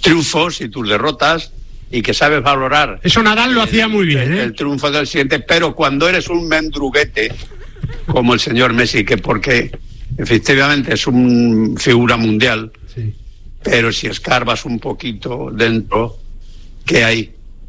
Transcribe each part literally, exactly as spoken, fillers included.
triunfos y tus derrotas, y que sabes valorar. Eso Nadal lo el, hacía muy bien, ¿eh? El, el triunfo del siguiente, pero cuando eres un mendruguete, como el señor Messi, que porque efectivamente es una figura mundial, sí, pero si escarbas un poquito dentro, ¿qué hay?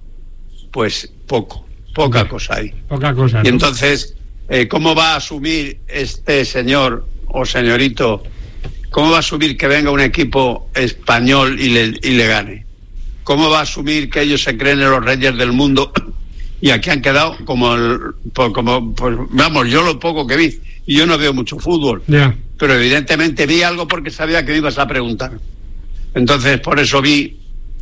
Pues poco, poca sí, cosa hay. Poca cosa, ¿no? Y entonces, eh, ¿cómo va a asumir este señor o señorito, cómo va a asumir que venga un equipo español y le, y le gane? ¿Cómo va a asumir que ellos se creen en los reyes del mundo y aquí han quedado como, el, como pues, vamos, yo lo poco que vi, y yo no veo mucho fútbol, yeah, pero evidentemente vi algo porque sabía que me ibas a preguntar. Entonces por eso vi,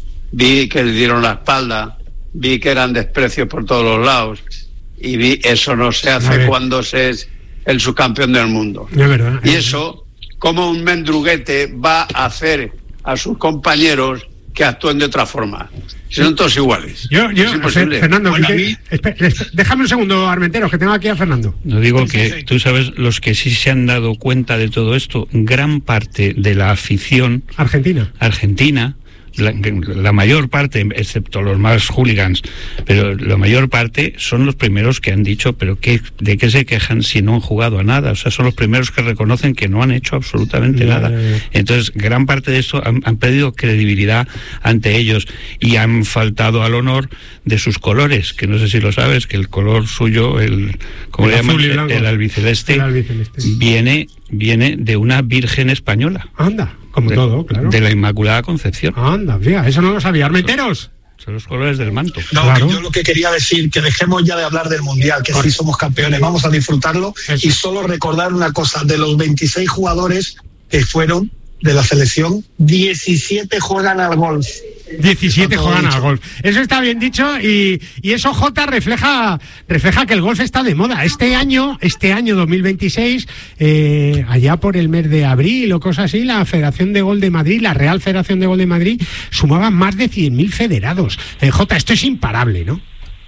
vi que le dieron la espalda, vi que eran desprecios por todos los lados, y vi eso no se hace cuando se es el subcampeón del mundo. Es verdad, y eso, como un mendruguete va a hacer a sus compañeros que actúen de otra forma. Son todos iguales. Yo, yo, Fernando, bueno, que, mí... espera, déjame un segundo, Armenteros, que tengo aquí a Fernando. No digo que, tú sabes, los que sí se han dado cuenta de todo esto, gran parte de la afición argentina, argentina, La, la mayor parte, excepto los más hooligans, pero la mayor parte son los primeros que han dicho, pero ¿qué, ¿de qué se quejan si no han jugado a nada? O sea, son los primeros que reconocen que no han hecho absolutamente nada. Entonces, gran parte de esto han, han perdido credibilidad ante ellos y han faltado al honor de sus colores, que no sé si lo sabes, que el color suyo, el ¿cómo le llaman? El, el albiceleste, el albiceleste, viene, viene de una virgen española. Anda. Como de, todo, claro. De la Inmaculada Concepción. Anda, fíjate, eso no lo sabía. Armenteros. Son los colores del manto. No, claro. Yo lo que quería decir, que dejemos ya de hablar del Mundial, que sí somos campeones, vamos a disfrutarlo. Eso. Y solo recordar una cosa, de los veintiséis jugadores que fueron de la selección, diecisiete juegan al golf. diecisiete juegan al golf. Eso está bien dicho, y, y eso, Jota, refleja refleja que el golf está de moda. Este año, este año dos mil veintiséis, eh, allá por el mes de abril o cosas así, la Federación de Golf de Madrid, la Real Federación de Golf de Madrid, sumaba más de cien mil federados. Eh, Jota, esto es imparable, ¿no?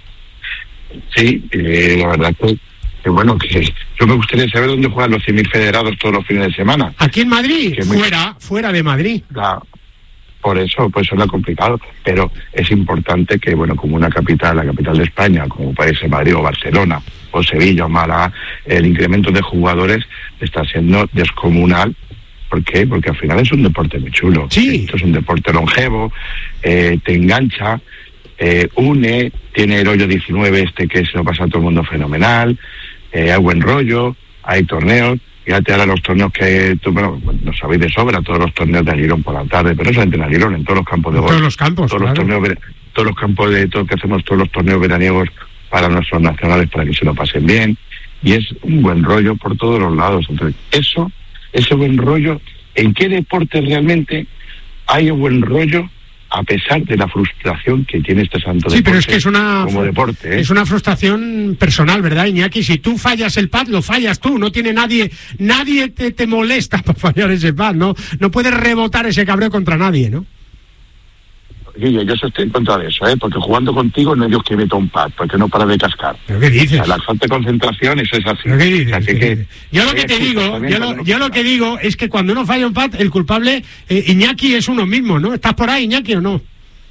Sí, eh, la verdad que, que bueno, que yo me gustaría saber dónde juegan los cien mil federados todos los fines de semana. ¿Aquí en Madrid? Que fuera, muy... fuera de Madrid. La... Por eso, pues eso es complicado, pero es importante que, bueno, como una capital, la capital de España, como puede ser Madrid o Barcelona, o Sevilla o Málaga, el incremento de jugadores está siendo descomunal. ¿Por qué? Porque al final es un deporte muy chulo. Sí. Esto es un deporte longevo, eh, te engancha, eh, une, tiene el hoyo diecinueve este que se lo pasa a todo el mundo fenomenal, eh, hay buen rollo, hay torneos. Fíjate ahora los torneos que, tú, bueno, lo sabéis de sobra, todos los torneos de Alirón por la tarde, pero no solamente en Alirón, en todos los campos de golf. Todos los campos, todos claro. los torneos, todos los campos de todo que hacemos, todos los torneos veraniegos para nuestros nacionales, para que se lo pasen bien, y es un buen rollo por todos los lados. Entonces, eso, ese buen rollo, ¿en qué deporte realmente hay un buen rollo? A pesar de la frustración que tiene este santo sí, deporte, pero es que es una como deporte, ¿eh? Es una frustración personal, ¿verdad, Iñaki? Si tú fallas el pad, lo fallas tú, no tiene nadie, nadie te, te molesta para fallar ese pad, ¿no? No puedes rebotar ese cabreo contra nadie, ¿no? Sí, yo, yo estoy en contra de eso, ¿eh? Porque jugando contigo no es Dios que meta un pad, porque no para de cascar. ¿Pero qué dices? O sea, la falta de concentración, eso es así. ¿Pero qué dices? Así ¿Qué que, dices? Yo lo que te digo, yo lo, yo lo que digo es que cuando uno falla un pad, el culpable, eh, Iñaki, es uno mismo, ¿no? ¿Estás por ahí, Iñaki, o no?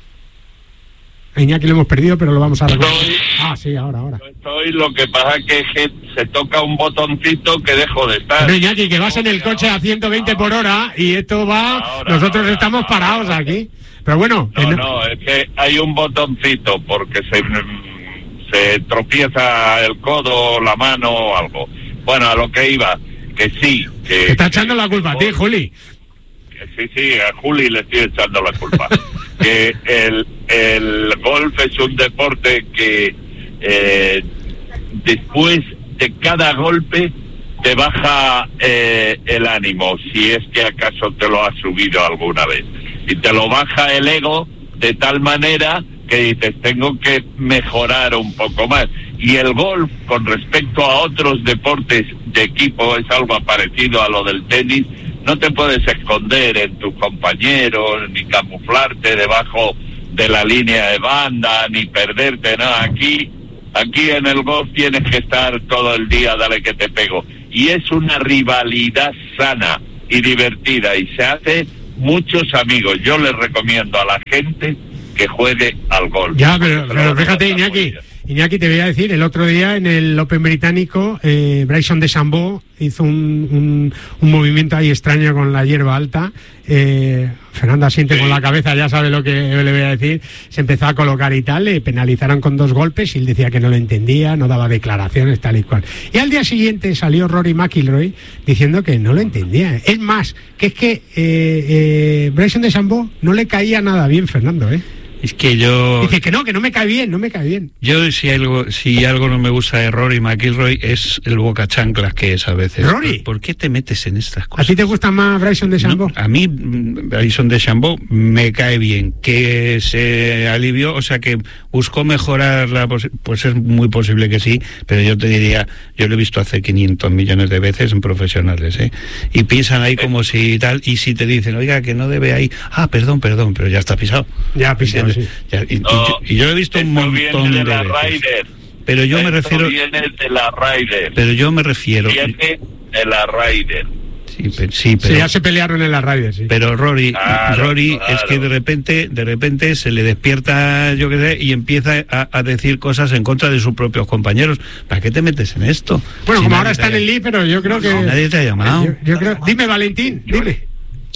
A Iñaki lo hemos perdido, pero lo vamos a recuperar. Ah, sí, ahora, ahora. Estoy, lo que pasa es que se toca un botoncito que dejo de estar. Pero Iñaki, que vas en el coche a ciento veinte por hora y esto va... Ahora, nosotros ahora, estamos ahora, parados ahora. Aquí. Pero bueno... No, no, no, es que hay un botoncito porque se, se tropieza el codo, la mano o algo. Bueno, a lo que iba, que sí. Que, Te está echando que, la culpa a ti, Juli. Sí, sí, a Juli le estoy echando la culpa. Que el, el golf es un deporte que eh, después de cada golpe te baja eh, el ánimo, si es que acaso te lo has subido alguna vez. Y te lo baja el ego de tal manera que dices, tengo que mejorar un poco más. Y el golf, con respecto a otros deportes de equipo, es algo parecido a lo del tenis. No te puedes esconder en tus compañeros, ni camuflarte debajo de la línea de banda, ni perderte, no. Aquí, aquí en el golf tienes que estar todo el día, dale que te pego. Y es una rivalidad sana y divertida, y se hace muchos amigos. Yo les recomiendo a la gente que juegue al golf. Ya, pero, pero fíjate, Iñaki, Iñaki, te voy a decir, el otro día en el Open británico, eh, Bryson DeChambeau hizo un, un, un movimiento ahí extraño con la hierba alta. Eh, Fernando asiente sí. con la cabeza, ya sabe lo que le voy a decir. Se empezó a colocar y tal, le penalizaron con dos golpes y él decía que no lo entendía, no daba declaraciones, tal y cual. Y al día siguiente salió Rory McIlroy diciendo que no lo entendía. Es más, que es que eh, eh, Bryson DeChambeau no le caía nada bien, Fernando, ¿eh? Es que yo... Dice que no, que no me cae bien, no me cae bien. Yo si algo si algo no me gusta de Rory McIlroy es el boca chanclas que es a veces. ¿Rory? ¿Por qué te metes en estas cosas? ¿A ti te gusta más Bryson DeChambeau? No, a mí Bryson DeChambeau me cae bien. Que se alivió, o sea que buscó mejorar la... Pues es muy posible que sí, pero yo te diría, yo lo he visto hace quinientos millones de veces en profesionales, ¿eh? Y piensan ahí como si tal, y si te dicen, oiga, que no debe ahí... Ah, perdón, perdón, pero ya está pisado. Ya pisado. Sí. Ya, y, no, y, yo, y yo lo he visto un montón de, de la veces. Ryder. Pero yo esto me refiero viene de la Ryder. Pero yo me refiero viene de la Ryder. Sí, pero, sí, pero sí, ya se pelearon en la Ryder, sí. Pero Rory, claro, Rory claro. es que de repente, de repente se le despierta, yo qué sé, y empieza a, a decir cosas en contra de sus propios compañeros. ¿Para qué te metes en esto? Bueno, si como ahora está en el League, pero yo creo que no, nadie te ha llamado. Yo, yo creo... Dime, Valentín, dime.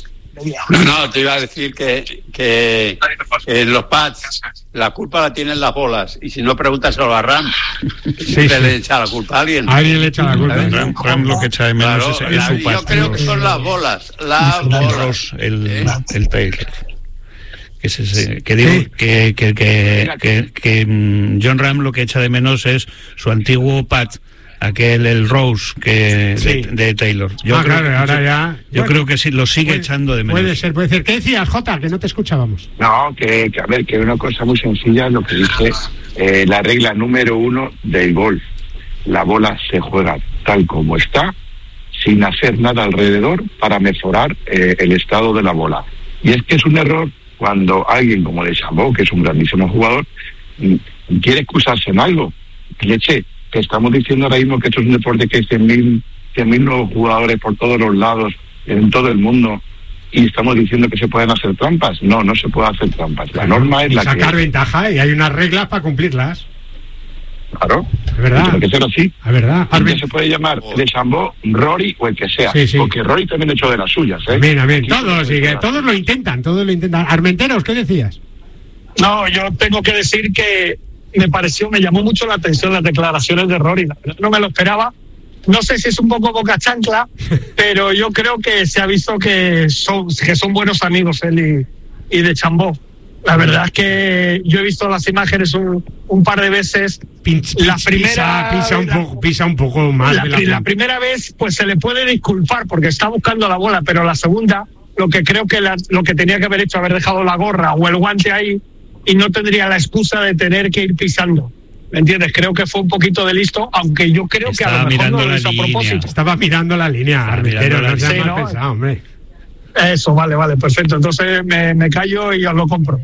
No, no, te iba a decir que, que, que los pads, la culpa la tienen las bolas. Y si no, pregúntaselo a Ram. Sí, Siempre sí. le echa la culpa a alguien. A alguien le echa la culpa. Ram, Ram lo que echa de menos Claro, es, es la, su yo pad. creo que son las bolas. Las El bolas. Ross, el, ¿Eh? el Taylor. Que, es ese, que digo Sí. que, que, que, que, que mm, John Ram lo que echa de menos es su antiguo pad, aquel el Rose que Sí. de, de Taylor. Yo Ah, creo claro, que, ahora yo, ya... yo Bueno, creo que sí, lo sigue puede, echando de menos. Puede ser, puede ser. ¿Qué decías, Jota? Que no te escuchábamos. No, que, que a ver, que una cosa muy sencilla es lo que dice eh, la regla número uno del golf. La bola se juega tal como está, sin hacer nada alrededor para mejorar eh, el estado de la bola. Y es que es un error cuando alguien como DeChambeau, que es un grandísimo jugador, quiere excusarse en algo. Leche, que estamos diciendo ahora mismo que esto es un deporte que hay cien mil nuevos jugadores por todos los lados, en todo el mundo, y estamos diciendo que se pueden hacer trampas. No, no se puede hacer trampas. La norma es y la sacar que... ventaja, y hay unas reglas para cumplirlas. Claro, Es verdad. tiene que ser así. Es verdad. Alguien se puede llamar DeChambeau, Rory o el que sea, Sí, sí. porque Rory también ha hecho de las suyas, ¿eh? Amén, amén. Aquí Todos, se y que puede todos lo intentan, todos lo intentan. Armenteros, ¿qué decías? No, yo tengo que decir que me pareció, me llamó mucho la atención las declaraciones de Rory. La verdad, no me lo esperaba. No sé si es un poco boca chancla, pero yo creo que se ha visto que son, que son buenos amigos él y, y DeChambeau. La verdad es que yo he visto las imágenes un, un par de veces. Pinch, la pinch, primera, pisa, pisa, un la, poco, pisa un poco más. La, de la, la primera vez, pues se le puede disculpar porque está buscando la bola, pero la segunda, lo que creo que la, lo que tenía que haber hecho, haber dejado la gorra o el guante ahí y no tendría la excusa de tener que ir pisando. ¿Me entiendes? Creo que fue un poquito de listo, aunque yo creo Estaba que a lo mejor no lo hizo a línea. propósimo. Estaba mirando la línea, Estaba Armentero, mirando la no seas línea. mal Sí, ¿no? pensado, hombre. Eso, vale, vale, perfecto. Entonces me, me callo y os lo compro.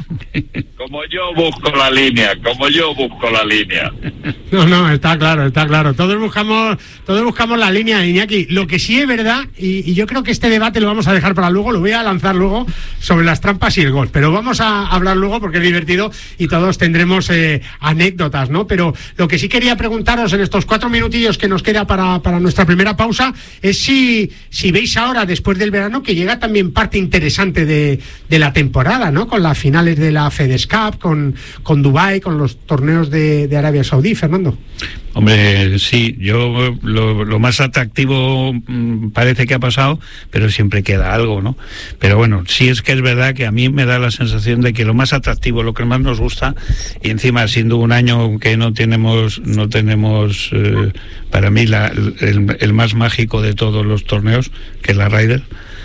Como yo busco la línea, como yo busco la línea. No, no, está claro, está claro. Todos buscamos, todos buscamos la línea, Iñaki. Lo que sí es verdad, y, y yo creo que este debate lo vamos a dejar para luego, lo voy a lanzar luego sobre las trampas y el golf. Pero vamos a hablar luego porque es divertido y todos tendremos eh, anécdotas, ¿no? Pero lo que sí quería preguntaros en estos cuatro minutillos que nos queda para, para nuestra primera pausa es si, si veis ahora, después del verano, que llega también parte interesante de, de la temporada, ¿no? Con las finales de la FedEx Cup, con, con Dubái, con los torneos de, de Arabia Saudí, Fernando. Hombre, sí, yo lo, lo más atractivo mmm, parece que ha pasado, pero siempre queda algo, ¿no? Pero bueno, sí es que es verdad que a mí me da la sensación de que lo más atractivo, lo que más nos gusta, y encima siendo un año que no tenemos, no tenemos eh, para mí la, el, el más mágico de todos los torneos, que es la Ryder,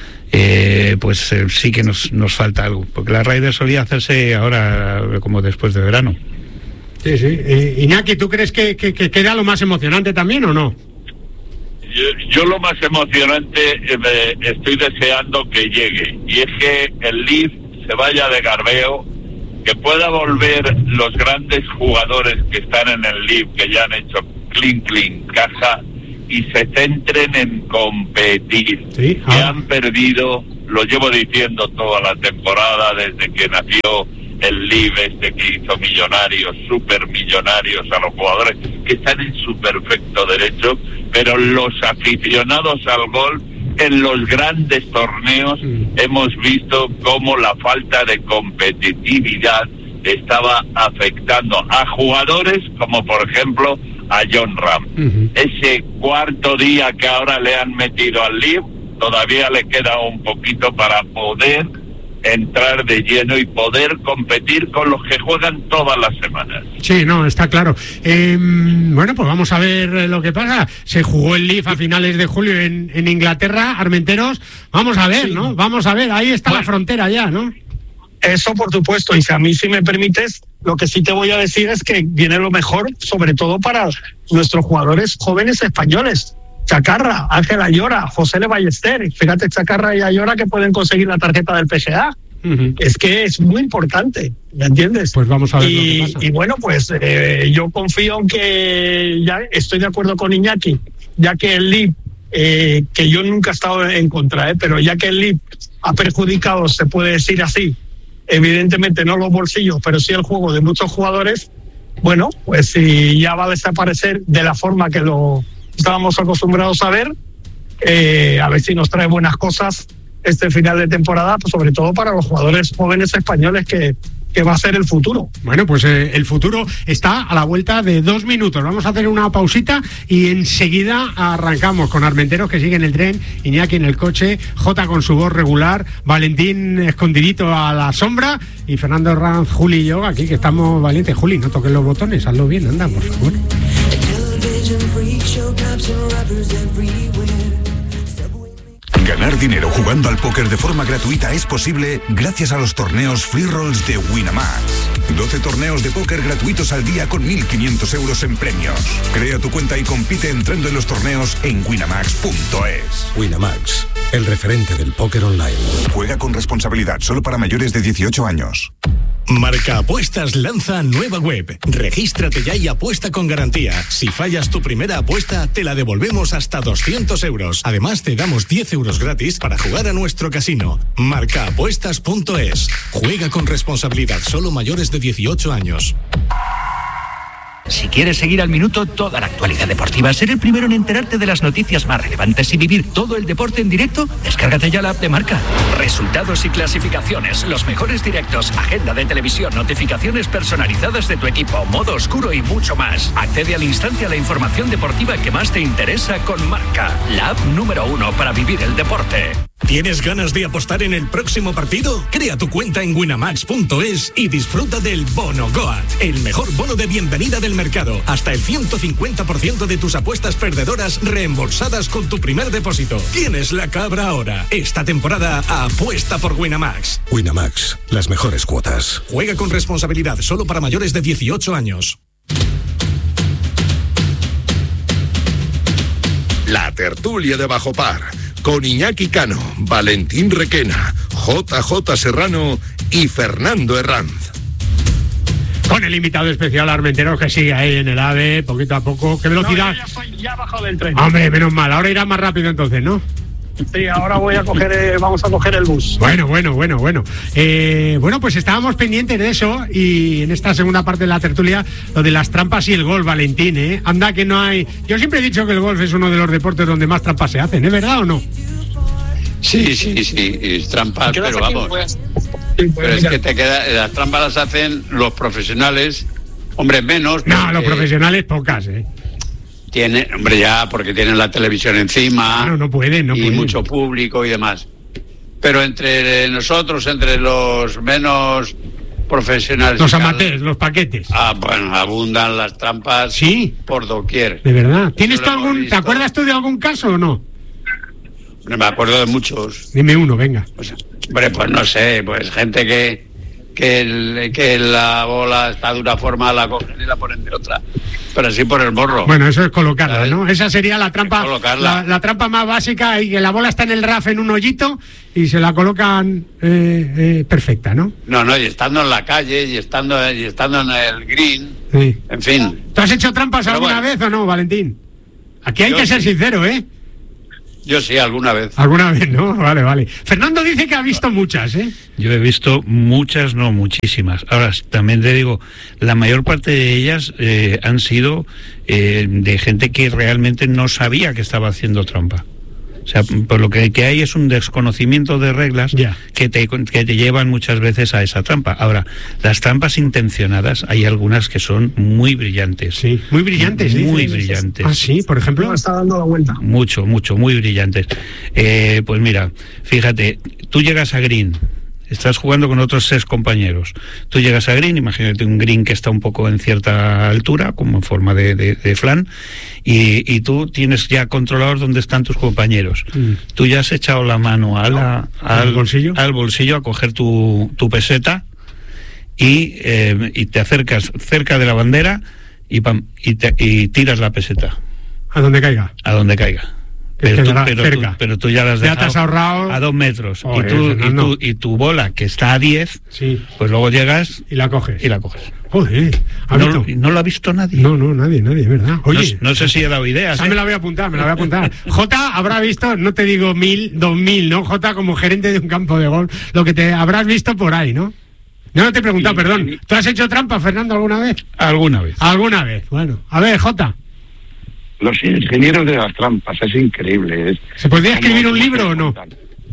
Eh, pues eh, sí que nos, nos falta algo, porque la Ryder solía hacerse ahora como después de verano. Sí, sí. Eh, Iñaki, ¿tú crees que, que, que queda lo más emocionante también o no? Yo, yo lo más emocionante eh, me estoy deseando que llegue, y es que el Leaf se vaya de garbeo, que pueda volver los grandes jugadores que están en el Leaf, que ya han hecho clean, clean, caja, y se centren en competir, Sí, que ah. han perdido lo llevo diciendo toda la temporada, desde que nació el L I V, este que hizo millonarios, supermillonarios a los jugadores que están en su perfecto derecho, pero los aficionados al golf en los grandes torneos mm. hemos visto cómo la falta de competitividad estaba afectando a jugadores como por ejemplo a Jon Rahm. Uh-huh. Ese cuarto día que ahora le han metido al L I V, todavía le queda un poquito para poder entrar de lleno y poder competir con los que juegan todas las semanas. Sí, no, está claro. Eh, bueno, pues vamos a ver lo que pasa. Se jugó el L I V a finales de julio en, en Inglaterra, Armenteros. Vamos a ver, sí. ¿no? Vamos a ver, ahí está bueno, la frontera ya, ¿no? Eso por supuesto, y si a mí si me permites, lo que sí te voy a decir es que viene lo mejor, sobre todo para nuestros jugadores jóvenes españoles. Chacarra, Ángel Ayora, José Le Ballester, fíjate Chacarra y Ayora que pueden conseguir la tarjeta del P G A. Uh-huh. Es que es muy importante, ¿me entiendes? Pues vamos a ver y, lo que pasa. Y bueno, pues eh, yo confío en que ya estoy de acuerdo con Iñaki, ya que el L I V, eh, que yo nunca he estado en contra, eh, pero ya que el L I V ha perjudicado, se puede decir así, evidentemente no los bolsillos, pero sí el juego de muchos jugadores, bueno, pues si ya va a desaparecer de la forma que lo estábamos acostumbrados a ver, eh, a ver si nos trae buenas cosas este final de temporada, pues sobre todo para los jugadores jóvenes españoles que, que va a ser el futuro. Bueno, pues eh, el futuro está a la vuelta de dos minutos. Vamos a hacer una pausita y enseguida arrancamos con Armenteros, que sigue en el tren, Iñaki en el coche, Jota con su voz regular, Valentín escondidito a la sombra y Fernando Ranz, Juli y yo aquí que estamos valientes. Juli, no toques los botones, hazlo bien, anda, por favor. Ganar dinero jugando al póker de forma gratuita es posible gracias a los torneos Free Rolls de Winamax. doce torneos de póker gratuitos al día con mil quinientos euros en premios. Crea tu cuenta y compite entrando en los torneos en winamax punto es. Winamax, el referente del póker online. Juega con responsabilidad, solo para mayores de dieciocho años. Marca Apuestas lanza nueva web. Regístrate ya y apuesta con garantía. Si fallas tu primera apuesta, te la devolvemos hasta doscientos euros. Además, te damos diez euros gratis para jugar a nuestro casino. marca apuestas punto es. Juega con responsabilidad, solo mayores de dieciocho años. Si quieres seguir al minuto toda la actualidad deportiva, ser el primero en enterarte de las noticias más relevantes y vivir todo el deporte en directo, descárgate ya la app de Marca. Resultados y clasificaciones, los mejores directos, agenda de televisión, notificaciones personalizadas de tu equipo, modo oscuro y mucho más. Accede al instante a la información deportiva que más te interesa con Marca, la app número uno para vivir el deporte. ¿Tienes ganas de apostar en el próximo partido? Crea tu cuenta en winamax punto es y disfruta del Bono Goat, el mejor bono de bienvenida del mercado. Hasta el ciento cincuenta por ciento de tus apuestas perdedoras reembolsadas con tu primer depósito. Tienes la cabra ahora. Esta temporada apuesta por Winamax. Winamax, las mejores cuotas. Juega con responsabilidad, solo para mayores de dieciocho años. La tertulia de Bajo Par, con Iñaki Cano, Valentín Requena, J J Serrano y Fernando Herranz. Con el invitado especial Armenteros, que sigue ahí en el AVE, poquito a poco. ¿Qué velocidad? No, ya, soy, ya he bajado del tren. Hombre, menos mal. Ahora irá más rápido entonces, ¿no? Sí, ahora voy a coger, eh, vamos a coger el bus. Bueno, bueno, bueno, bueno. Eh, bueno, pues estábamos pendientes de eso y en esta segunda parte de la tertulia, lo de las trampas y el golf, Valentín, ¿eh? Anda que no hay... Yo siempre he dicho que el golf es uno de los deportes donde más trampas se hacen, ¿es verdad o no? Sí, sí, sí, es trampas, pero vamos. Pues, sí, pues, pero es que te queda, las trampas las hacen los profesionales, hombre, menos. No, los profesionales pocas, ¿eh? Tiene, hombre, ya, porque tienen la televisión encima. No, no pueden, no y pueden. Mucho público y demás. Pero entre nosotros, entre los menos profesionales... Los amateurs, los paquetes. Ah, bueno, abundan las trampas. Sí. Por doquier. De verdad. ¿Tienes tú algún, ¿te acuerdas tú de algún caso o no? Me acuerdo de muchos. Dime uno, venga. Pues, hombre, pues no sé, pues gente que... Que, el, que la bola está de una forma, la cogen y la ponen de otra, pero así por el morro. Bueno, eso es colocarla, ¿sabes? ¿No? Esa sería la trampa, la, la trampa más básica, y que la bola está en el R A F en un hoyito y se la colocan eh, eh, perfecta, ¿no? No, no, y estando en la calle y estando y estando en el green, sí. En fin. ¿Tú has hecho trampas pero alguna bueno. vez o no, Valentín? Aquí hay Yo que ser sí. sincero, ¿eh? Yo sí, alguna vez. Alguna vez, ¿no? Vale, vale. Fernando dice que ha visto muchas, ¿eh? Yo he visto muchas, no muchísimas. Ahora, también te digo, la mayor parte de ellas eh, han sido eh, de gente que realmente no sabía que estaba haciendo trampa. O sea, por lo que, que hay es un desconocimiento de reglas yeah. que, te, que te llevan muchas veces a esa trampa. Ahora, las trampas intencionadas, hay algunas que son muy brillantes. Sí, muy brillantes. Muy ¿sí? brillantes. Ah, sí, por ejemplo. Me está dando la vuelta. Mucho, mucho, muy brillantes. Eh, pues mira, fíjate, tú llegas a green, estás jugando con otros seis compañeros. Tú llegas a green, imagínate un green que está un poco en cierta altura, como en forma de, de, de flan, y, y tú tienes ya controlados dónde están tus compañeros. Mm. Tú ya has echado la mano a la, al, ¿Al bolsillo? al bolsillo a coger tu, tu peseta y, eh, y te acercas cerca de la bandera y, pam, y, te, y tiras la peseta. A donde caiga. A donde caiga. Pero tú, pero, tú, pero tú ya las has ya te has ahorrado a dos metros. Oh, y, tú, eh, y, tú, y tu bola, que está a diez, sí. pues luego llegas y la coges. Y la coges. Joder, no, no lo ha visto nadie. No, no, nadie, nadie, ¿verdad? Oye, no, no sé si he dado ideas. Esa ¿eh? me la voy a apuntar, me la voy a apuntar. Jota habrá visto, no te digo mil, dos mil, ¿no? Jota, como gerente de un campo de golf, lo que te habrás visto por ahí, ¿no? No, no te he preguntado, sí, perdón. Sí. ¿Tú has hecho trampa, Fernando, alguna vez? Alguna vez. Alguna vez, bueno. A ver, Jota. Los ingenieros de las trampas, es increíble. Es, ¿Se podría escribir un libro o no?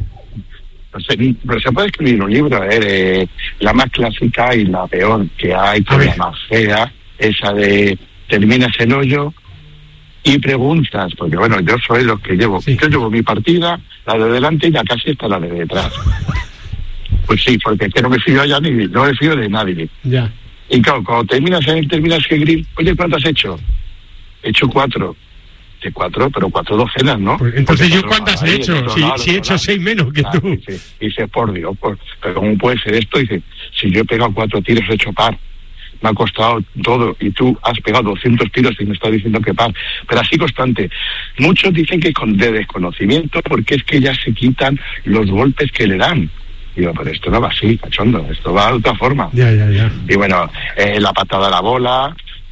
No sé, pero se puede escribir un libro, ¿eh? De la más clásica y la peor que hay, que es la más fea, esa de terminas el hoyo y preguntas, porque bueno, yo soy los que llevo, sí. yo llevo mi partida, la de delante y ya casi está la de detrás. Pues sí, porque es que no me fío ya ni, no me fío de nadie. Ya. Y claro, cuando terminas el terminas el grill, oye, ¿cuánto has hecho? He hecho cuatro. De cuatro, pero cuatro docenas, ¿no? Pues entonces yo cuántas he hecho, si, si he hecho seis menos que tú. Y dice, dice, por Dios, por, pero ¿cómo puede ser esto? Dice, si yo he pegado cuatro tiros, he hecho par. Me ha costado todo y tú has pegado doscientos tiros y me estás diciendo que par. Pero así constante. Muchos dicen que con de desconocimiento porque es que ya se quitan los golpes que le dan. Digo, pero esto no va así, cachondo, esto va de otra forma. Ya, ya, ya. Y bueno, eh, la patada a la bola,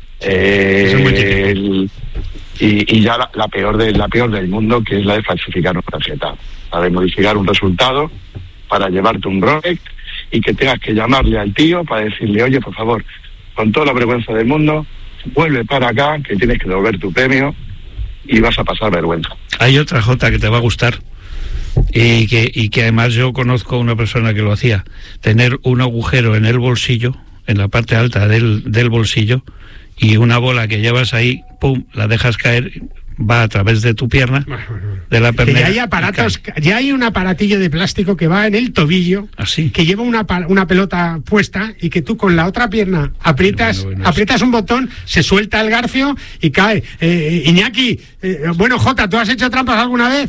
eh, el, y, y ya la, la peor de la peor del mundo, que es la de falsificar una tarjeta, la de modificar un resultado para llevarte un Rolex y que tengas que llamarle al tío para decirle, oye, por favor, con toda la vergüenza del mundo, vuelve para acá, que tienes que devolver tu premio y vas a pasar vergüenza. Hay otra, Jota, que te va a gustar. Y que, y que además yo conozco a una persona que lo hacía, tener un agujero en el bolsillo, en la parte alta del, del bolsillo, y una bola que llevas ahí, pum, la dejas caer, va a través de tu pierna, de la pernera. Ya hay aparatos, ya hay un aparatillo de plástico que va en el tobillo, ¿así? Que lleva una, una pelota puesta y que tú con la otra pierna aprietas, bueno, bueno, aprietas un botón, se suelta el garfio y cae. Eh, Iñaki, eh, bueno, Jota, ¿tú has hecho trampas alguna vez?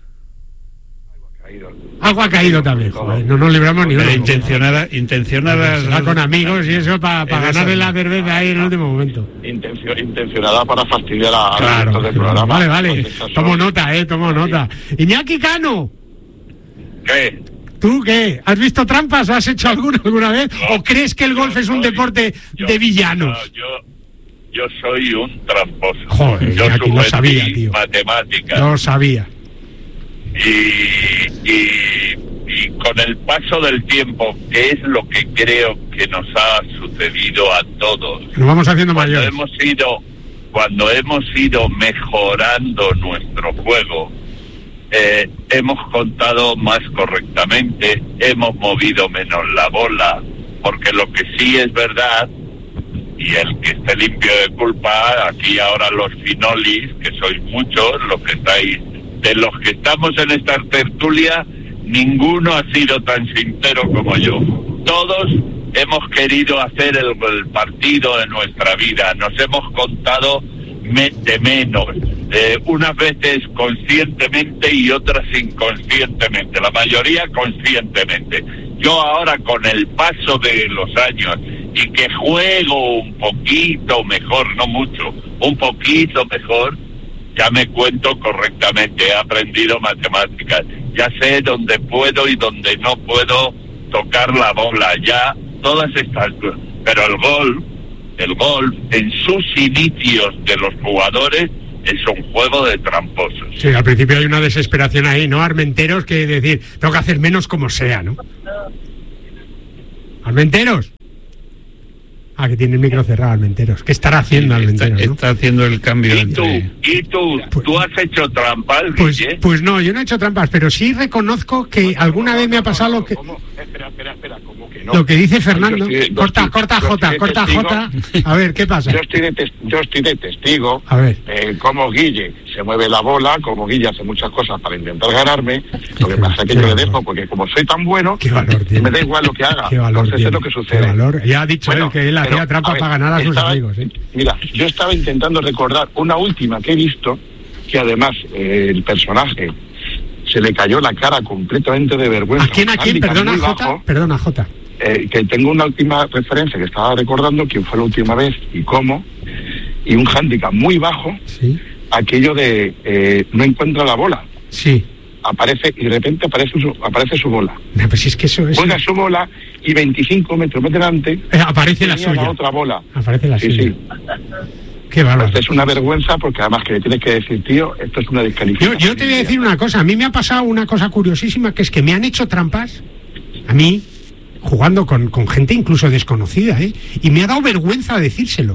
Algo ha caído también, joder, no nos libramos ni una. Intencionada, intencionada. Va con amigos y eso para pa ganarle la cerveza ahí en el último momento. Intencio, intencionada para fastidiar a claro, los del programa. Vale, vale. Tomo nota, eh, tomo nota. Iñaki Cano. ¿Qué? ¿Tú qué? ¿Has visto trampas o has hecho alguna alguna vez? No, ¿o crees que el golf es un soy, deporte yo, de villanos? No, yo, yo soy un tramposo. Joder, yo Iñaki, lo sabía, tío. Matemáticas. Lo sabía. Y, y, y con el paso del tiempo, que es lo que creo que nos ha sucedido a todos, nos vamos haciendo cuando mayores. Hemos ido, cuando hemos ido mejorando nuestro juego, eh, hemos contado más correctamente, hemos movido menos la bola, porque lo que sí es verdad, y el que esté limpio de culpa, aquí ahora los finolis, que sois muchos, los que estáis, de los que estamos en esta tertulia, ninguno ha sido tan sincero como yo. Todos hemos querido hacer el, el partido de nuestra vida, nos hemos contado me, de menos, eh, unas veces conscientemente y otras inconscientemente, la mayoría conscientemente. Yo ahora, con el paso de los años y que juego un poquito mejor, no mucho, un poquito mejor, ya me cuento correctamente, he aprendido matemáticas, ya sé dónde puedo y dónde no puedo tocar la bola, ya todas estas cosas. Pero el golf, el golf, en sus inicios de los jugadores, es un juego de tramposos. Sí, al principio hay una desesperación ahí, ¿no? Armenteros, que decir, tengo que hacer menos como sea, ¿no? Armenteros. Ah, que tiene el micro cerrado, Armenteros. ¿Qué estará haciendo sí, Armenteros? Está, ¿no? está haciendo el cambio ¿Y entre... tú? ¿Y tú? Pues, ¿Tú has hecho trampas, pues, Guille? pues no, yo no he hecho trampas, pero sí reconozco que alguna vez me ha pasado lo que... Espera, espera, espera, ¿cómo que no? Lo que dice Fernando. Yo estoy- yo corta, estoy- corta yo Jota, estoy corta testigo. Jota. A ver, ¿qué pasa? Yo estoy de, tes- yo estoy de testigo A ver. eh, cómo Guille se mueve la bola, como Guille hace muchas cosas para intentar ganarme. Lo que pasa es que qué yo le valor. dejo, porque como soy tan bueno, Qué valor tiene. me da igual lo que haga. Qué valor Entonces tiene. es lo que Qué sucede. valor. Ya ha dicho Bueno, él que él pero, hacía trampa a ver, para ganar a sus estaba- amigos, ¿eh? Mira, yo estaba intentando recordar una última que he visto, que además eh, el personaje se le cayó la cara completamente de vergüenza. ¿A quién, a quién? Handicap Perdona, muy Jota. bajo. Perdona, Jota. Eh, que tengo una última referencia que estaba recordando, quién fue la última vez y cómo, y un hándicap muy bajo, Sí. aquello de eh, no encuentra la bola, Sí. aparece y de repente aparece su, aparece su bola, No, pues es que eso es... juega su bola y veinticinco metros más delante Eh, aparece la tenía suya. otra bola. Aparece la Sí, suya. sí. Qué bárbaro. Pues es una vergüenza, porque además que le tienes que decir, tío, esto es una Yo, descalificación. yo te voy a decir una cosa. A mí me ha pasado una cosa curiosísima, que es que me han hecho trampas, a mí, jugando con, con gente incluso desconocida, ¿eh? Y me ha dado vergüenza decírselo.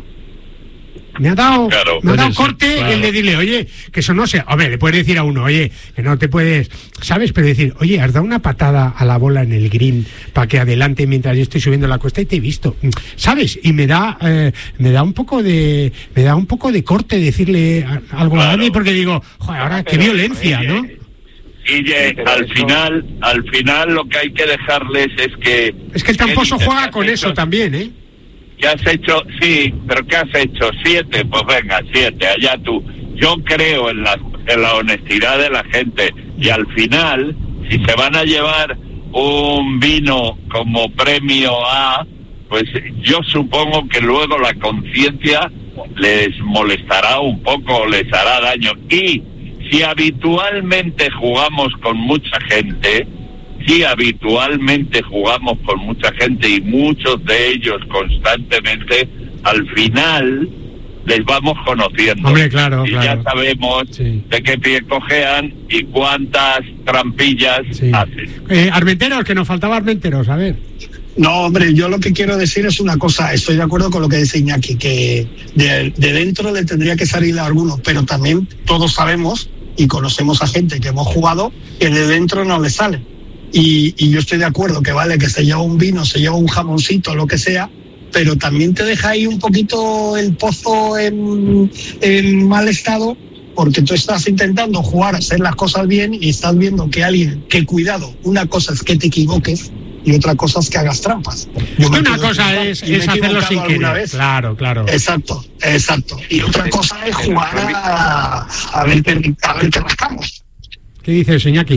Me ha dado, Claro, me ha dado puede ser, corte claro. el de decirle, oye, que eso no sé. Hombre, le puedes decir a uno, oye, que no te puedes, ¿sabes? Pero decir, oye, has dado una patada a la bola en el green para que adelante mientras yo estoy subiendo la cuesta y te he visto, ¿sabes? Y me da, eh, me da un poco de, me da un poco de corte decirle a- algo a Claro. alguien, porque digo, joder, ahora qué Pero, violencia, oye, ¿no? Guille, Pero al eso- final, al final lo que hay que dejarles es que... Es que el tramposo ¿qué dices? juega ¿Qué has con eso hecho? también, ¿eh? ¿Qué has hecho? Sí, pero ¿qué has hecho? Siete, pues venga, siete, allá tú. Yo creo en la, en la honestidad de la gente, y al final, si se van a llevar un vino como premio a, pues yo supongo que luego la conciencia les molestará un poco, les hará daño. Y si habitualmente jugamos con mucha gente, si habitualmente jugamos con mucha gente y muchos de ellos constantemente, al final les vamos conociendo. Hombre, claro, y claro. ya sabemos Sí. de qué pie cojean y cuántas trampillas Sí. hacen. Eh, Armenteros, que nos faltaba Armenteros, a ver. No, hombre, yo lo que quiero decir es una cosa, estoy de acuerdo con lo que dice Iñaki, que de, de dentro le tendría que salir a alguno, pero también todos sabemos y conocemos a gente que hemos jugado que de dentro no le sale. Y, y yo estoy de acuerdo que vale que se lleva un vino, se lleva un jamoncito, lo que sea, pero también te deja ahí un poquito el pozo en, en mal estado, porque tú estás intentando jugar, hacer las cosas bien y estás viendo que alguien, que cuidado, una cosa es que te equivoques y otra cosa es que hagas trampas. Yo me Una puedo cosa equivocar es, y me he es hacerlo equivocado sin alguna querer. vez. Claro, claro. Exacto, exacto. Y otra cosa es jugar a, a ver qué a ver qué rascamos. ¿Qué dices, Iñaki?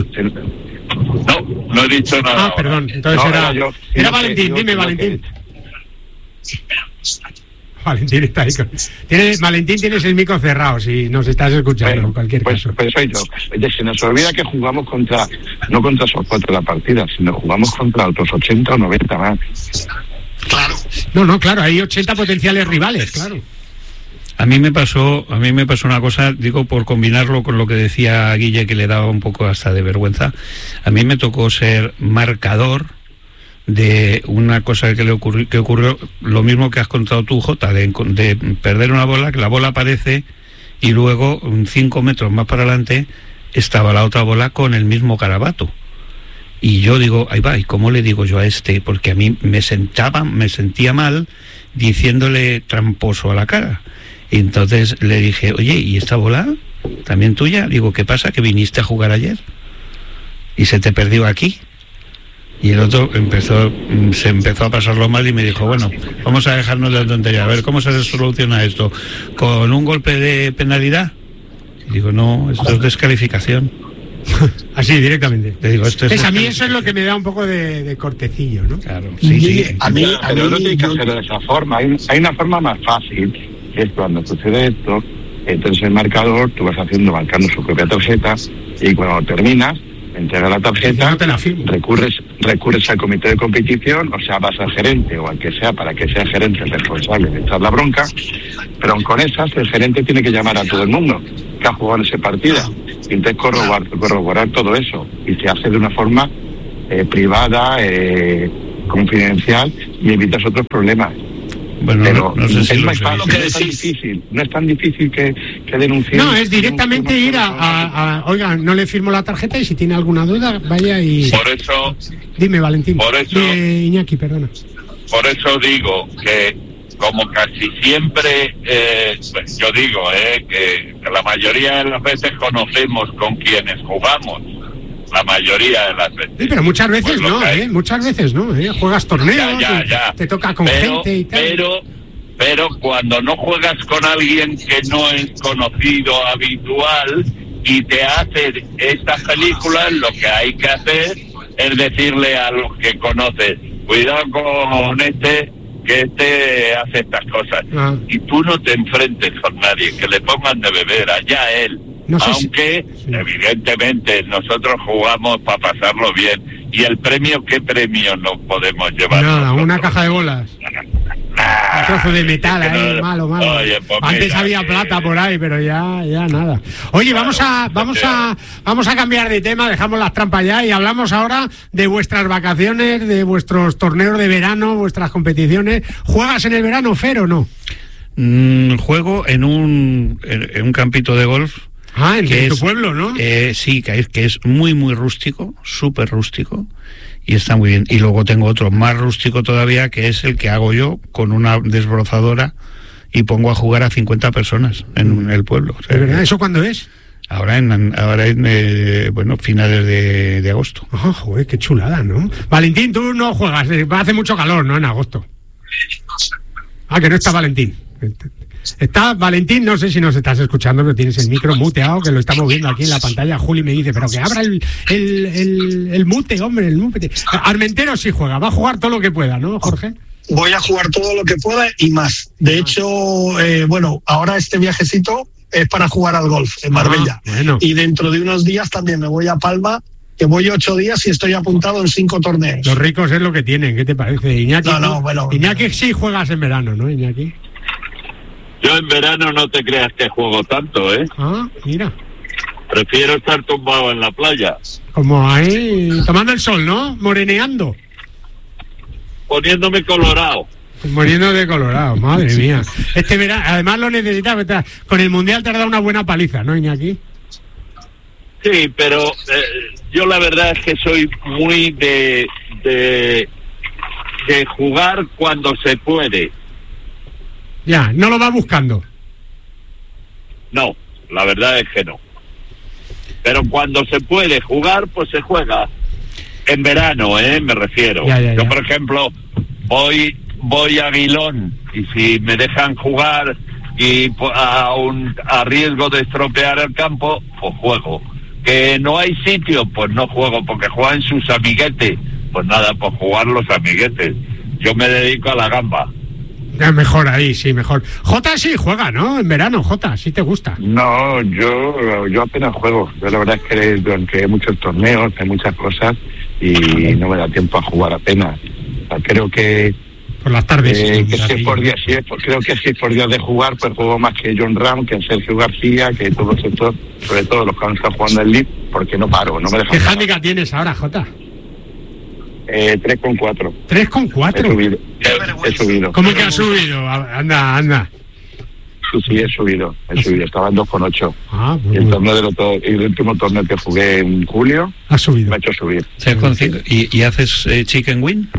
No, no he dicho nada. Ah, perdón. Entonces No, era, era yo. era Yo Valentín. que- yo Dime, creo Valentín. que- Valentín está ahí. con- Tienes, Valentín, tienes el micro cerrado, si nos estás escuchando, Bueno, en cualquier pues, caso. pues soy yo. Oye, se nos olvida que jugamos contra, no contra esos cuatro de la partida, sino jugamos contra otros ochenta o noventa más. Claro. No, no, claro, hay ochenta potenciales rivales, claro. A mí me pasó, a mí me pasó una cosa, digo, por combinarlo con lo que decía Guille, que le daba un poco hasta de vergüenza. A mí me tocó ser marcador de una cosa que le ocurrió, que ocurrió lo mismo que has contado tú, Jota, de, de perder una bola, que la bola aparece y luego cinco metros más para adelante estaba la otra bola con el mismo garabato. Y yo digo, ahí va, ¿y cómo le digo yo a este? Porque a mí me sentaba, me sentía mal diciéndole tramposo a la cara. Y entonces le dije, oye, ¿y esta bola también tuya? Digo, ¿qué pasa? ¿Que viniste a jugar ayer? ¿Y se te perdió aquí? Y el otro empezó, se empezó a pasarlo mal y me dijo, bueno, vamos a dejarnos de tontería, a ver cómo se soluciona esto. ¿Con un golpe de penalidad? Y digo, no, esto es descalificación. Así, directamente. Le digo, esto es Pues a mí eso es lo que me da un poco de, de cortecillo, ¿no? Claro, Sí, sí, sí, sí. a mí, a Pero no mí, tienes que yo- hacerlo de esa forma. Hay, hay una forma más fácil, que es cuando sucede esto, entonces el marcador, tú vas haciendo, marcando su propia tarjeta, y cuando terminas, entrega la tarjeta, no te la firmo. recurres, recurres al comité de competición, o sea, vas al gerente o al que sea, para que sea gerente el responsable de echar la bronca, pero con esas el gerente tiene que llamar a todo el mundo que ha jugado en ese partido, y entonces corroborar, corroborar todo eso, y se hace de una forma eh, privada, eh, confidencial, y evitas otros problemas. Bueno, pero no, no sé si es lo más sé. fácil, no es tan difícil, no es tan difícil que, que denunciar. No, es directamente ir a, a, a, oiga, no le firmo la tarjeta y si tiene alguna duda, vaya y... Por eso... Dime, Valentín. Por eso... De Iñaki, perdona. Por eso digo que, como casi siempre, eh, yo digo, eh, que la mayoría de las veces conocemos con quienes jugamos. La mayoría de las veces. Sí, pero muchas veces pues no, ¿eh? Muchas veces no, ¿eh? Juegas torneos, ya, ya, ya. te toca con pero, gente y tal. Pero, pero cuando no juegas con alguien que no es conocido, habitual, y te hace estas películas, lo que hay que hacer es decirle a los que conoces, cuidado con este, que este hace estas cosas. Ah. Y tú no te enfrentes con nadie, que le pongan de beber, allá él. No sé Aunque, si... evidentemente, nosotros jugamos para pasarlo bien. ¿Y el premio, qué premio nos podemos llevar? Nada, nosotros? una caja de bolas. Un trozo de metal ahí, no, malo, malo. Oye, pues Antes mira, había que... plata por ahí, pero ya, ya nada. Oye, claro, vamos a, vamos a, vamos a cambiar de tema, dejamos las trampas ya y hablamos ahora de vuestras vacaciones, de vuestros torneos de verano, vuestras competiciones. ¿Juegas en el verano, Fer, o no? Mm, juego en un, en, en un campito de golf. Ah, en que tu es, pueblo, ¿no? Eh, sí, que es, que es muy, muy rústico, súper rústico, y está muy bien. Y luego tengo otro más rústico todavía, que es el que hago yo con una desbrozadora y pongo a jugar a cincuenta personas en el pueblo. O sea, ¿de verdad? ¿Eso cuándo es? Ahora en, ahora en eh, bueno, finales de, de agosto. Oh, joder, qué chulada, ¿no? Valentín, tú no juegas, hace mucho calor, ¿no? En agosto. Ah, que no está Valentín. Está Valentín, no sé si nos estás escuchando, pero tienes el micro muteado, que lo estamos viendo aquí en la pantalla. Juli me dice, pero que abra el, el, el, el mute, hombre, el mute. Armentero sí juega, va a jugar todo lo que pueda, ¿no, Jorge? Voy a jugar todo lo que pueda y más. De hecho, eh, bueno, ahora este viajecito es para jugar al golf en Marbella. Ah, bueno. Y dentro de unos días también me voy a Palma, que voy ocho días y estoy apuntado en cinco torneos. Los ricos es lo que tienen, ¿qué te parece? Iñaki, no, no, bueno, Iñaki sí juegas en verano, ¿no, Iñaki? Yo en verano no te creas que juego tanto, ¿eh? Ah, mira. Prefiero estar tumbado en la playa. Como ahí, tomando el sol, ¿no? Moreneando. Poniéndome colorado. Muriendo de colorado, madre mía. Este verano, además lo necesitas, con el Mundial te has dado una buena paliza, ¿no, Iñaki? Sí, pero eh, yo la verdad es que soy muy de, de, de jugar cuando se puede. Ya, ¿no lo va buscando? No, la verdad es que no. Pero cuando se puede jugar, pues se juega. En verano, ¿eh? Me refiero. Ya, ya, ya. Yo, por ejemplo, voy voy a Aguilón y si me dejan jugar y a, un, a riesgo de estropear el campo, pues juego. Que no hay sitio, pues no juego, porque juegan sus amiguetes. Pues nada, pues jugar los amiguetes. Yo me dedico a la gamba. Ya, mejor ahí, sí, mejor. Jota sí juega, ¿no? En verano, Jota, sí te gusta. No, yo yo apenas juego. Yo la verdad es que durante hay muchos torneos, hay muchas cosas y no me da tiempo a jugar apenas. O sea, creo que por las tardes. Eh, que si es por días, si es por, creo que si es por días de jugar, pues juego más que John Ram, que Sergio García, que todos estos, sobre todo los que han estado jugando en League, porque no paro, no me dejan. ¿Qué handicap tienes ahora, Jota? Eh, tres con cuatro. ¿Tres con cuatro? He subido. He, he subido. ¿Cómo que has subido? Anda, anda. Sí, sí, he subido, he subido. Estaba en dos con ocho. Ah, y el torneo del otro, el último torneo que jugué en julio, ha subido. Me ha hecho subir. ¿Y, y haces eh, chicken win?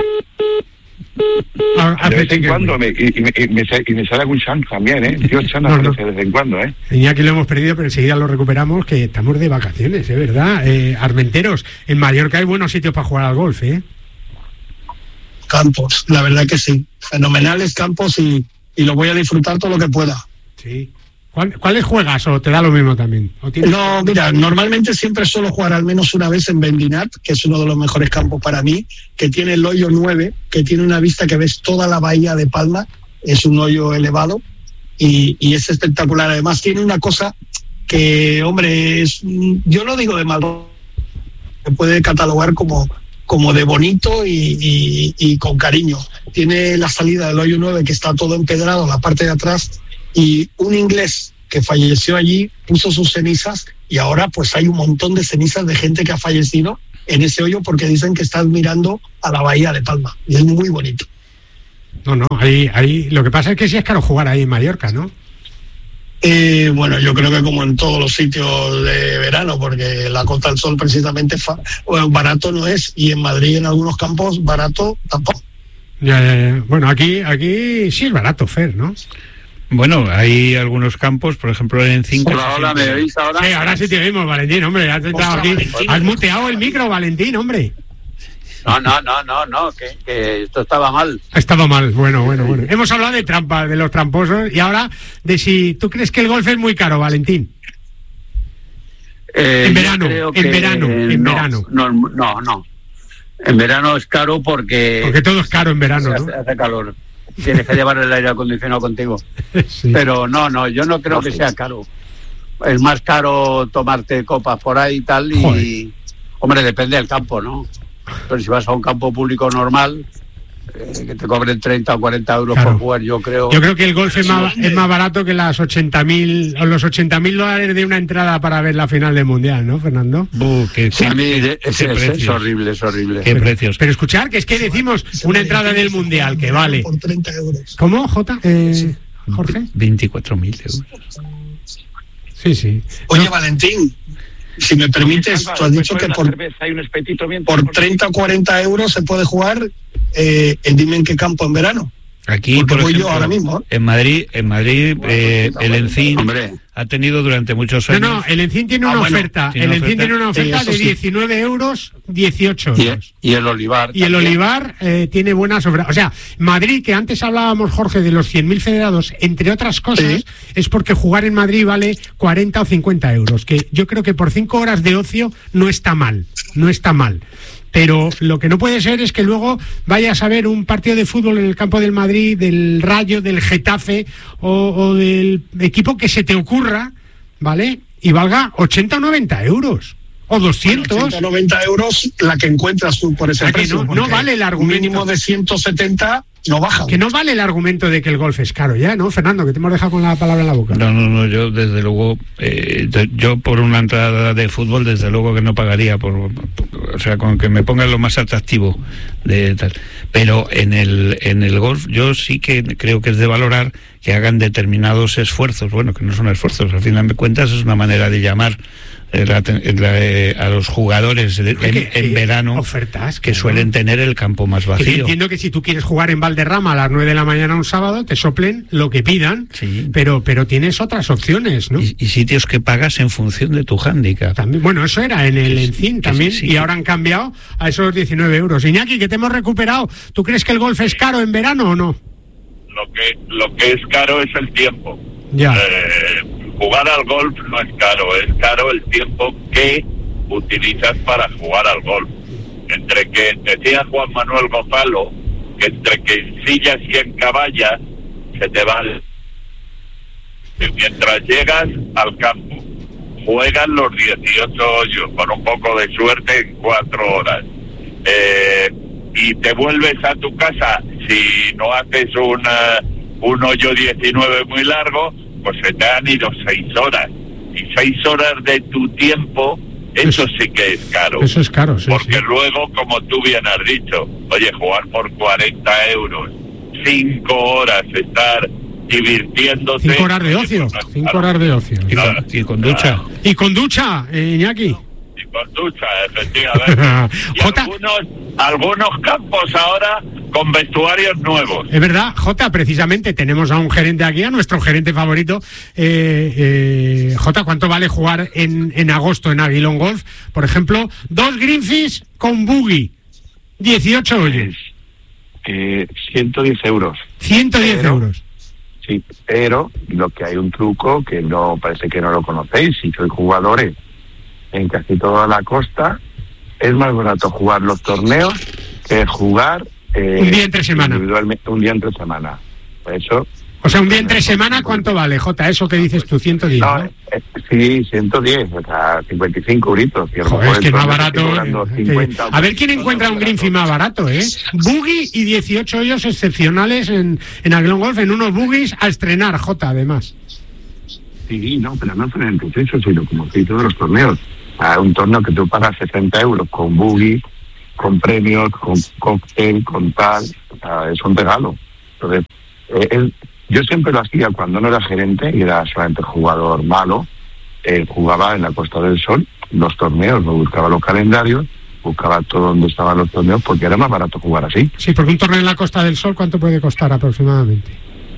De vez en cuando, me, y, y, me, y, me, y me sale algún chance también, ¿eh? Dios chan no, no. de vez en cuando, ¿eh? Iñaki lo hemos perdido, pero enseguida lo recuperamos, que estamos de vacaciones, ¿eh? ¿Verdad? Eh, Armenteros, en Mallorca hay buenos sitios para jugar al golf, ¿eh? Campos, la verdad que sí. Fenomenales campos y, y lo voy a disfrutar todo lo que pueda. Sí. ¿Cuáles juegas o te da lo mismo también? ¿O tienes... No, mira, normalmente siempre suelo jugar al menos una vez en Bendinat, que es uno de los mejores campos para mí, que tiene el hoyo nueve, que tiene una vista que ves toda la bahía de Palma, es un hoyo elevado y, y es espectacular. Además tiene una cosa que, hombre, es, yo no digo de mal, se puede catalogar como, como de bonito y, y, y con cariño. Tiene la salida del hoyo nueve, que está todo empedrado, la parte de atrás, y un inglés que falleció allí puso sus cenizas, y ahora pues hay un montón de cenizas de gente que ha fallecido en ese hoyo porque dicen que están mirando a la bahía de Palma, y es muy bonito. No, no, ahí, ahí, lo que pasa es que sí es caro jugar ahí en Mallorca, ¿no? Eh, bueno, yo creo que como en todos los sitios de verano, porque la Costa del Sol precisamente fa, bueno, barato no es, y en Madrid en algunos campos barato tampoco. Ya, ya, ya. Bueno, aquí, aquí sí es barato, Fer, ¿no? Bueno, hay algunos campos, por ejemplo en cinco. Hola, hola, ¿me oís ahora? Sí, ahora sí te oímos, Valentín, hombre. Has, entrado aquí. Has muteado el micro, Valentín, hombre. No, no, no, no, no, que, que esto estaba mal. Estaba mal, bueno, bueno, bueno. Hemos hablado de trampas, de los tramposos, y ahora de si tú crees que el golf es muy caro, Valentín. Eh, en verano, en que, verano, en no, verano. No, no, no. En verano es caro porque... Porque todo es caro en verano, ¿no? Hace, hace calor. Tienes que llevar el aire acondicionado contigo. Sí. Pero no, no, yo no creo que sea caro. Es más caro tomarte copas por ahí y tal, y... Joder. Hombre, depende del campo, ¿no? Pero si vas a un campo público normal, eh, que te cobren treinta o cuarenta euros Claro. por jugar, yo creo... Yo creo que el golf es más, es más barato que las ochenta mil o los ochenta mil dólares de una entrada para ver la final del Mundial, ¿no, Fernando? Uh, qué, Sí, a mí qué es, es, es precios. horrible, es horrible. Qué precios. Pero escuchar, que es que decimos una entrada del Mundial que vale... Por treinta euros. ¿Cómo, Jota? Eh, Jorge? veinticuatro mil euros. Sí, sí. Oye, No, Valentín, si me permites, tú has dicho que por, hay un espetito bien por treinta o cuarenta euros se puede jugar, eh, dime en qué campo en verano. Aquí, Porque por voy ejemplo, yo ahora mismo, ¿eh? en Madrid, en Madrid, eh, el Encín Hombre. ha tenido durante muchos no, años. no, el Encín tiene Ah, una bueno, oferta. tiene El una Encín oferta. tiene una Sí, oferta eso de sí. diecinueve euros, dieciocho Y, euros. y el Olivar. Y el también. Olivar eh, tiene buenas obras. O sea, Madrid, que antes hablábamos, Jorge, de los cien mil federados, entre otras cosas, Sí. es porque jugar en Madrid vale cuarenta o cincuenta euros, que yo creo que por cinco horas de ocio no está mal, no está mal. Pero lo que no puede ser es que luego vayas a ver un partido de fútbol en el campo del Madrid, del Rayo, del Getafe o, o del equipo que se te ocurra, ¿vale? Y valga ochenta o noventa euros. O doscientos. ochenta o noventa euros la que encuentras tú por ese O sea, que precio. no- porque no vale el un argumento. mínimo de ciento setenta no baja. Que no vale el argumento de que el golf es caro ya, ¿no, Fernando? Que te hemos dejado con la palabra en la boca. No, no, no, yo desde luego, eh, de- yo por una entrada de fútbol desde luego que no pagaría, por, por- o sea, con que me pongan lo más atractivo de tal. Pero en el en el golf yo sí que creo que es de valorar que hagan determinados esfuerzos, bueno, que no son esfuerzos, al final de cuentas es una manera de llamar eh, la aten- la, eh, a los jugadores de- en, Que, en eh, verano ofertas que claro. suelen tener el campo más Que yo vacío. entiendo que si tú quieres jugar en Valderrama a las nueve de la mañana un sábado, te soplen lo que pidan, Sí. pero pero tienes otras opciones, ¿no? Y, y sitios que pagas en función de tu hándicap. También, bueno, eso era en el Que sí, Encín que también, sí, sí, y que- ahora han cambiado a esos diecinueve euros. Iñaki, que te hemos recuperado. ¿Tú crees que el golf es caro en verano o no? Lo que, lo que es caro es el tiempo. Ya. Eh, jugar al golf no es caro, es caro el tiempo que utilizas para jugar al golf. Entre que, decía Juan Manuel Gonzalo, que entre que en sillas y en caballas se te va el... Y mientras llegas al campo, juegan los dieciocho hoyos, con un poco de suerte en cuatro horas. Eh, y te vuelves a tu casa, si no haces una, un hoyo diecinueve muy largo, pues se te han ido seis horas. Y seis horas de tu tiempo, eso sí que es caro. Eso es caro, sí. Porque sí. luego, como tú bien has dicho, oye, jugar por cuarenta euros, cinco horas, estar divirtiéndote. Cinco horas de ocio. Pues, Cinco claro, horas de ocio. Y con, y con ducha. Y con ducha, eh, Iñaki. Y con ducha, efectivamente. Y Jota. algunos, algunos campos ahora con vestuarios nuevos. Es verdad, Jota, precisamente tenemos a un gerente aquí, a nuestro gerente favorito. Eh, eh, Jota, ¿cuánto vale jugar en, en agosto en Aguilón Golf? Por ejemplo, dos greenfish con buggy, dieciocho hoyos, Eh, ciento diez euros. ciento diez pero- euros. Sí, pero lo que hay un truco que no parece que no lo conocéis. Si sois jugadores en casi toda la costa, es más barato jugar los torneos que jugar eh, Un día entre semana. individualmente, un día entre semana. Por eso O sea, un día entre semana, ¿cuánto vale, Jota? Eso que dices tú, ciento diez, ¿no? No, eh, sí, ciento diez, o sea, cincuenta y cinco euritos. Joder, es que es más barato. cincuenta, a ver quién encuentra un Greenfield más barato, ¿eh? Buggy y dieciocho hoyos excepcionales en, en Aglón Golf, en unos buggies a estrenar, Jota, además. Sí, no, pero no solamente eso, sino como si todos los torneos. A un torneo que tú pagas sesenta euros con buggy, con premios, con cóctel, con tal, o sea, es un regalo. Entonces, eh, él, yo siempre lo hacía cuando no era gerente y era solamente jugador malo, eh, jugaba en la Costa del Sol, los torneos, me buscaba los calendarios, buscaba todo donde estaban los torneos, porque era más barato jugar así. Sí, porque un torneo en la Costa del Sol, ¿cuánto puede costar aproximadamente?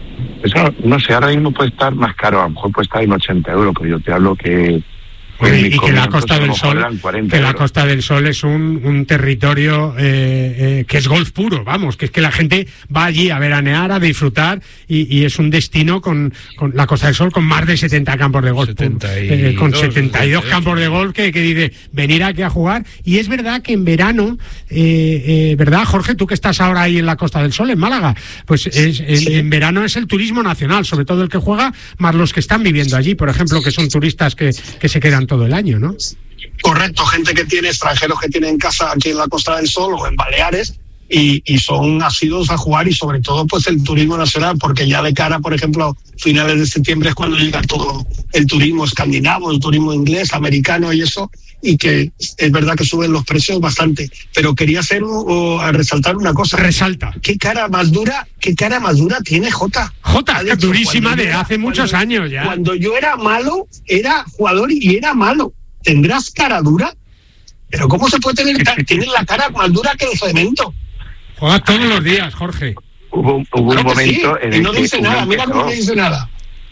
Eso, no sé, ahora mismo puede estar más caro, a lo mejor puede estar en ochenta euros, pero yo te hablo que... Bueno, y que la Costa del Sol, que la Costa del Sol es un, un territorio eh, eh, que es golf puro, vamos, que es que la gente va allí a veranear, a disfrutar, y, y es un destino con, con la Costa del Sol con más de setenta campos de golf, setenta y dos, eh, con setenta y dos campos de golf que, que dice venir aquí a jugar. Y es verdad que en verano, eh, eh, ¿verdad, Jorge? Tú que estás ahora ahí en la Costa del Sol, en Málaga, pues es, en, sí. en verano es el turismo nacional, sobre todo el que juega, más los que están viviendo allí, por ejemplo, que son turistas que, que se quedan todo el año, ¿no? Correcto, gente que tiene, extranjeros que tienen casa aquí en la Costa del Sol o en Baleares y, y son asiduos a jugar, y sobre todo pues el turismo nacional, porque ya de cara, por ejemplo, a finales de septiembre es cuando llega todo el turismo escandinavo, el turismo inglés, americano y eso, y que es verdad que suben los precios bastante. Pero quería hacer o, o resaltar una cosa. Resalta. ¿Qué cara más dura, qué cara más dura tiene Jota? Jota, es durísima de hace muchos cuando, años ya. Cuando yo era malo, era jugador y era malo. ¿Tendrás cara dura? ¿Pero cómo se puede tener? Tienes la cara más dura que el cemento. Juegas todos los días, Jorge. Hubo, hubo claro un momento sí, en y el no que dice nada, mira cómo no dice nada.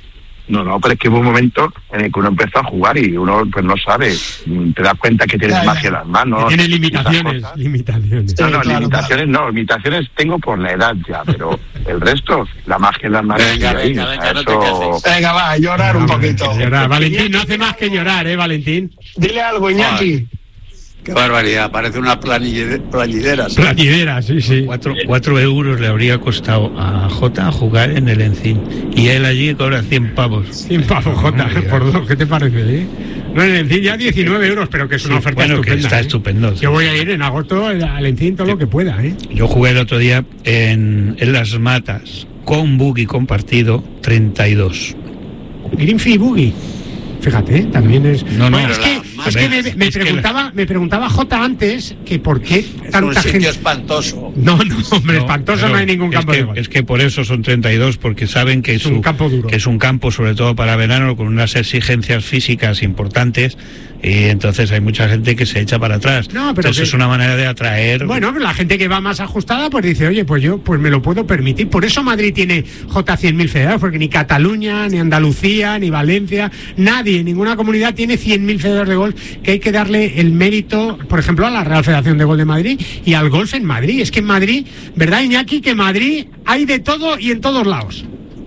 No, no, pero es que hubo un momento en el que uno empezó a jugar y uno pues no sabe, te das cuenta que tienes magia en las manos. Tiene limitaciones, limitaciones. No, no, sí, claro, limitaciones claro. no, limitaciones tengo por la edad ya, pero el resto, la magia en las manos. Venga, ahí, venga, venga, no eso... te Venga, va, a llorar no, un poquito. Llorar. Valentín no hace más que llorar, ¿eh, Valentín? Dile algo, Iñaki. Qué barbaridad, parece una planillera. Planillera, ¿sí? Planillera, sí, sí. Cuatro, cuatro euros le habría costado a Jota jugar en el Encín. Y él allí cobra cien pavos. cien pavos, Jota, por dos, ¿qué te parece, eh? No, en el Encín ya diecinueve euros, pero que es una sí, oferta bueno, estupenda. Que está ¿eh? estupendo. Sí. Yo voy a ir en agosto al Encín todo sí. lo que pueda, ¿eh? Yo jugué el otro día en, en Las Matas, con buggy compartido, treinta y dos. Greenfield buggy. Fíjate, ¿eh? También es... No, no, bueno, es, que, es que me, me es preguntaba que la... me preguntaba Jota antes que por qué es tanta un sitio gente... espantoso. No, no, hombre, no, espantoso claro, no hay ningún campo es que, de golf. Es que por eso son treinta y dos, porque saben que es, es un su, campo duro. Que es un campo sobre todo para verano con unas exigencias físicas importantes, y entonces hay mucha gente que se echa para atrás. No, pero entonces que... es una manera de atraer... Bueno, la gente que va más ajustada pues dice, oye, pues yo pues me lo puedo permitir. Por eso Madrid tiene J cien mil federados, porque ni Cataluña, ni Andalucía, ni Valencia, nadie, ninguna comunidad tiene cien mil federados de golf, que hay que darle el mérito, por ejemplo, a la Real Federación de Golf de Madrid y al golf en Madrid. Es que en Madrid, ¿verdad, Iñaki? Que en Madrid hay de todo y en todos lados.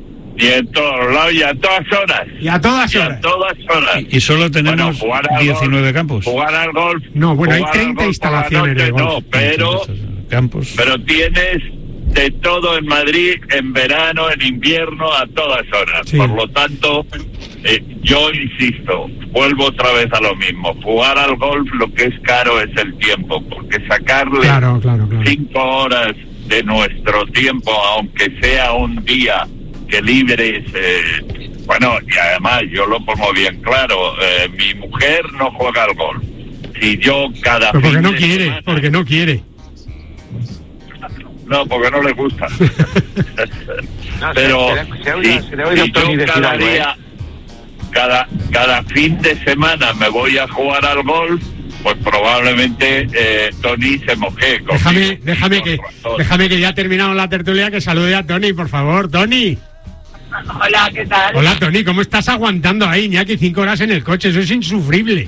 Y en todos lados y a todas horas. Y a todas horas. Y a todas horas. Y, y solo tenemos bueno, diecinueve golf, campos. Jugar al golf. No, bueno, hay treinta instalaciones de golf. No, pero, campos. pero tienes de todo en Madrid, en verano, en invierno, a todas horas. Sí. Por lo tanto, eh, yo insisto, vuelvo otra vez a lo mismo. Jugar al golf lo que es caro es el tiempo, porque sacarle claro, claro, claro. cinco horas de nuestro tiempo, aunque sea un día que libres, eh, bueno, y además yo lo pongo bien claro, eh, mi mujer no juega al golf. Si yo cada Pero porque fin no de quiere, semana, porque no quiere. No, porque no le gusta. no, Pero se, se, se, se, se si, si yo cada algo, día, ¿eh? cada, cada fin de semana me voy a jugar al golf, pues probablemente eh, Tony se moje. Déjame, déjame que, déjame que ya terminamos la tertulia, que salude a Tony, por favor, Tony. Hola, ¿qué tal? Hola, Tony, ¿cómo estás aguantando ahí, Iñaki, cinco horas en el coche? Eso es insufrible.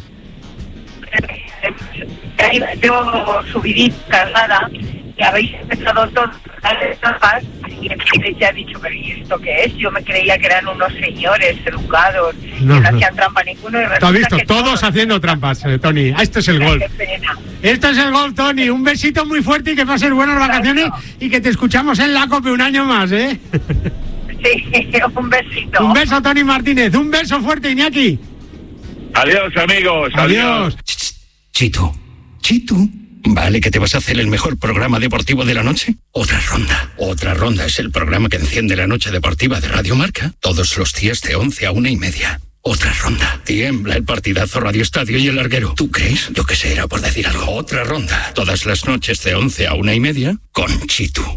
Yo subidí cargada, que habéis empezado todos las trampas, y entonces ya he dicho, pero ¿y esto qué es? Yo me creía que eran unos señores educados, no, que no, no hacían trampa ninguno. Y ¿tú has visto? que todos todo... haciendo trampas, eh, Tony. Ah, esto es el golf. Esto es el golf, Tony. Un besito muy fuerte y que pases buenas vacaciones y que te escuchamos en la COPE un año más, ¿eh? Sí, un besito. Un beso, Tony Martínez. Un beso fuerte, Iñaki. Adiós, amigos. Adiós. Chito, Chito. ¿Vale que te vas a hacer el mejor programa deportivo de la noche? Otra ronda. Otra ronda es el programa que enciende la noche deportiva de Radio Marca todos los días de once a una y media. Otra ronda. Tiembla el partidazo Radio Estadio y el larguero. ¿Tú crees? Yo que sé, era por decir algo. Otra ronda. Todas las noches de once a una y media con Chito.